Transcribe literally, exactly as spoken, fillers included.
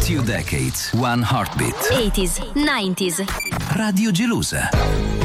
Two decades, one heartbeat. eighties, nineties. Radio Gelosa.